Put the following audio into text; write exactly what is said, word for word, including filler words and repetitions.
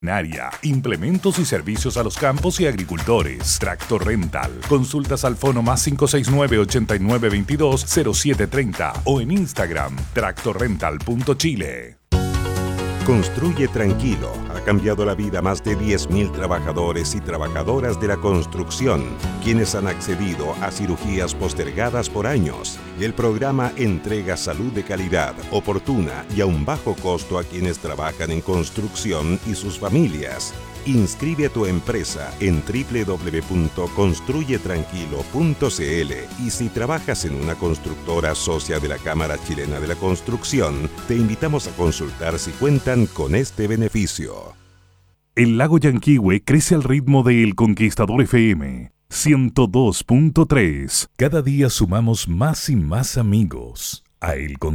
Implementos y servicios a los campos y agricultores. Tractor Rental. Consultas al fono más cinco seis nueve, ochenta y nueve veintidós, cero siete treinta o en Instagram tractor rental punto chile. Construye Tranquilo ha cambiado la vida a más de diez mil trabajadores y trabajadoras de la construcción, quienes han accedido a cirugías postergadas por años. El programa entrega salud de calidad, oportuna y a un bajo costo a quienes trabajan en construcción y sus familias. Inscribe a tu empresa en doble u doble u doble u punto construye tranquilo punto c l y si trabajas en una constructora socia de la Cámara Chilena de la Construcción, te invitamos a consultar si cuentan con este beneficio. El lago Yanquihue crece al ritmo de El Conquistador F M ciento dos punto tres. Cada día sumamos más y más amigos a El Conquistador.